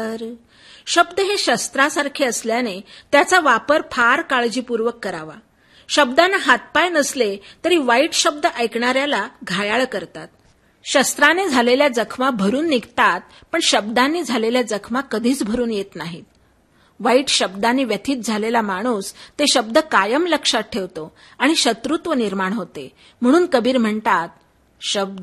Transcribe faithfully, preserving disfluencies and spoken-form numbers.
कर. शब्द हे शस्त्रासारखे असल्याने त्याचा वापर फार काळजीपूर्वक करावा. शब्दांना हातपाय नसले तरी वाईट शब्द ऐकणाऱ्याला घायाळ करतात. शस्त्राने झालेल्या जखमा भरून निघतात, पण शब्दांनी झालेल्या जखमा कधीच भरून येत नाहीत. वाईट शब्दांनी व्यथित झालेला माणूस ते शब्द कायम लक्षात ठेवतो आणि शत्रुत्व निर्माण होते. म्हणून कबीर म्हणतात, शब्द